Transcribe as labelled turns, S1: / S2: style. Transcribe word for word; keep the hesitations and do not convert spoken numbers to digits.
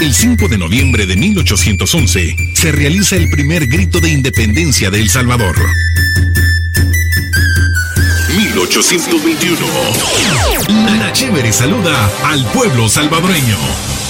S1: El cinco de noviembre de mil ochocientos once se realiza el primer grito de independencia de El Salvador. mil ochocientos veintiuno. Ana Chévere saluda al pueblo salvadoreño.